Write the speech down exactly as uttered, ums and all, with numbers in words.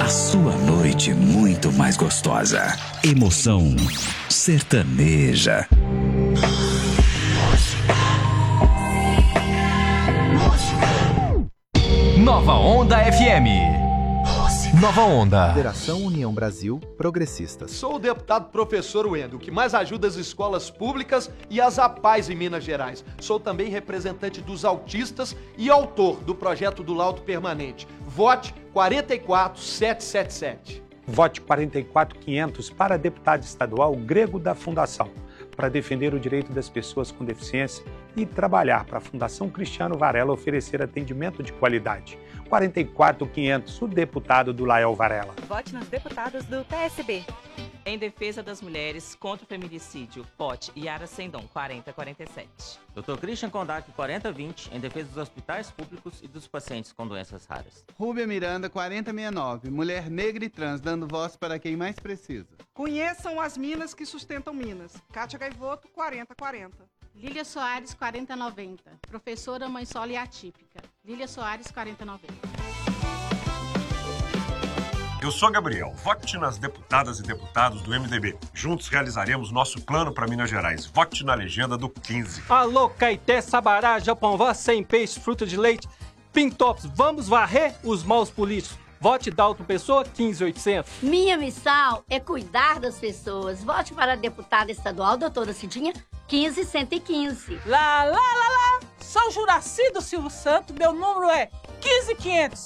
a sua noite muito mais gostosa. Emoção sertaneja. Nova Onda F M. Nova Onda. Federação União Brasil Progressistas. Sou o deputado professor Wendel, que mais ajuda as escolas públicas e as APAES em Minas Gerais. Sou também representante dos autistas e autor do projeto do laudo permanente. Vote quatro quatro sete sete sete. Vote quarenta e quatro quinhentos para deputado estadual Grego da Fundação, para defender o direito das pessoas com deficiência e trabalhar para a Fundação Cristiano Varela oferecer atendimento de qualidade. quarenta e quatro quinhentos, o deputado do Lael Varela. Vote nos deputados do P S B. Em defesa das mulheres contra o feminicídio, Vote Yara Sendon, quarenta quarenta e sete. doutor Christian Kondak, quarenta vinte, em defesa dos hospitais públicos e dos pacientes com doenças raras. Rúbia Miranda, quarenta sessenta e nove, mulher negra e trans, dando voz para quem mais precisa. Conheçam as minas que sustentam Minas. Kátia Gaivoto, quarenta quarenta. Lília Soares, quarenta noventa. Professora Mãe Solo e Atípica. Lília Soares, quarenta noventa. Eu sou Gabriel. Vote nas deputadas e deputados do M D B. Juntos realizaremos nosso plano para Minas Gerais. Vote na legenda do quinze. Alô, Caeté, Sabará, Japão, sem peixe, fruta de leite, Pintops, vamos varrer os maus políticos. Vote Dalton Pessoa, quinze oitocentos. Minha missão é cuidar das pessoas. Vote para a deputada estadual, doutora Cidinha, quinze cento e quinze. Lá, lá, lá, lá. Sou Juraci do Silvio Santos, meu número é quinze quinhentos.